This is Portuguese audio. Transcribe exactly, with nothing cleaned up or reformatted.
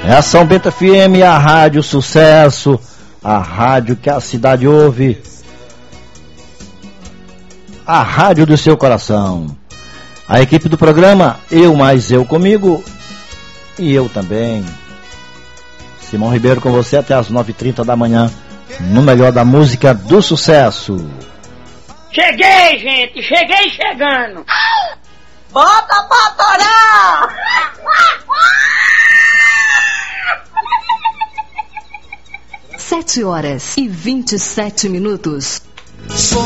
É a São Bento F M, a rádio sucesso, a rádio que a cidade ouve, a rádio do seu coração. A equipe do programa, eu mais eu comigo e eu também. Simão Ribeiro com você até as nove e trinta da manhã, no melhor da música do sucesso. Cheguei, gente, cheguei chegando. Bota pra torar! Sete horas e vinte e sete minutos.